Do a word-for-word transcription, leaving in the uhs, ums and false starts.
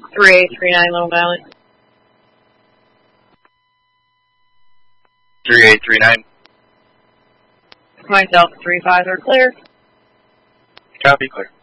three eight three nine Little Valley. three eight three nine. Myself, three five are clear. Copy, clear.